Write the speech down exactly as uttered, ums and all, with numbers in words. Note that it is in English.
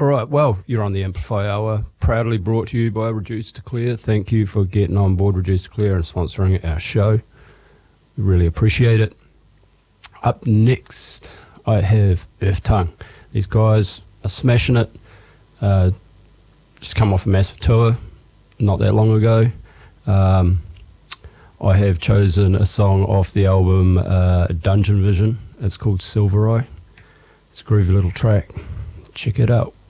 All right, well, you're on the Amplify Hour, proudly brought to you by Reduce to Clear. Thank you for getting on board Reduce to Clear and sponsoring our show. We really appreciate it. Up next, I have Earth Tongue. These guys are smashing it. Uh, just come off a massive tour not that long ago. Um, I have chosen a song off the album uh, Dungeon Vision. It's called Silver Eye. It's a groovy little track. Check it out.